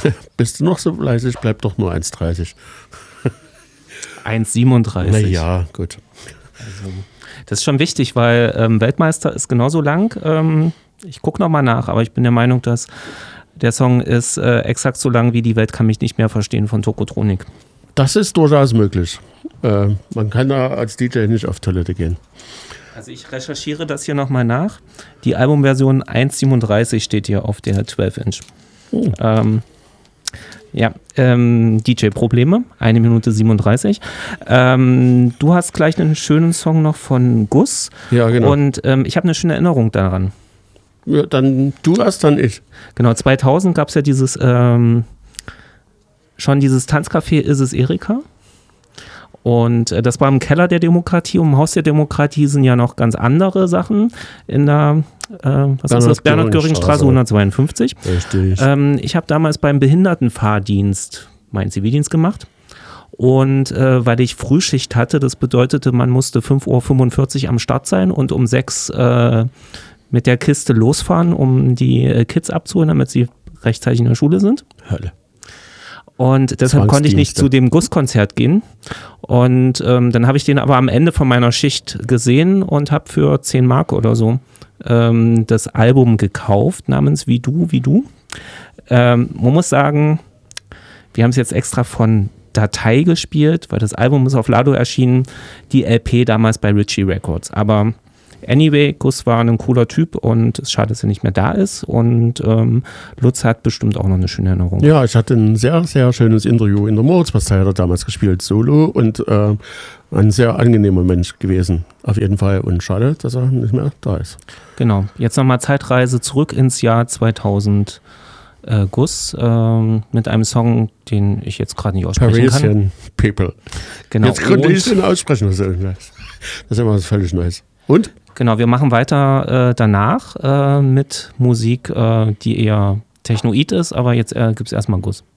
Bist du noch so fleißig? Bleib doch nur 1,30. 1,37. Na ja, gut. Also, das ist schon wichtig, weil Weltmeister ist genauso lang. Ich gucke nochmal nach, aber ich bin der Meinung, dass der Song ist exakt so lang wie Die Welt kann mich nicht mehr verstehen von Tokotronik. Das ist durchaus möglich. Man kann da als DJ nicht auf Toilette gehen. Also ich recherchiere das hier nochmal nach. Die Albumversion 1,37 steht hier auf der 12-Inch. DJ-Probleme, 1 Minute 37. Du hast gleich einen schönen Song noch von Gus. Ja, genau. Und ich habe eine schöne Erinnerung daran. Ja, dann du erst, dann ich. Genau, 2000 gab es ja dieses Tanzcafé Is es Erika? Und das war im Keller der Demokratie. Und im Haus der Demokratie sind ja noch ganz andere Sachen in der Bernhard-Göring-Straße 152. Richtig. Ich habe damals beim Behindertenfahrdienst meinen Zivildienst gemacht. Und weil ich Frühschicht hatte, das bedeutete, man musste 5:45 Uhr am Start sein und um 6 mit der Kiste losfahren, um die Kids abzuholen, damit sie rechtzeitig in der Schule sind. Hölle. Und deshalb konnte ich nicht zu dem Guss-Konzert gehen. Und dann habe ich den aber am Ende von meiner Schicht gesehen und habe für 10 Mark oder so das Album gekauft, namens Wie du. Man muss sagen, wir haben es jetzt extra von Datei gespielt, weil das Album ist auf Lado erschienen, die LP damals bei Ritchie Records. Aber anyway, Gus war ein cooler Typ und es ist schade, dass er nicht mehr da ist. Und Lutz hat bestimmt auch noch eine schöne Erinnerung. Ja, ich hatte ein sehr, sehr schönes Interview in der Moritzpastei, hat er damals gespielt, Solo. Und ein sehr angenehmer Mensch gewesen, auf jeden Fall. Und schade, dass er nicht mehr da ist. Genau, jetzt nochmal Zeitreise zurück ins Jahr 2000. Gus mit einem Song, den ich jetzt gerade nicht aussprechen kann. Parisian People. Genau. Jetzt konnte ich den aussprechen. Das ist immer was völlig Neues. Und? Genau, wir machen weiter danach mit Musik, die eher Technoid ist, aber jetzt gibt es erstmal Gus.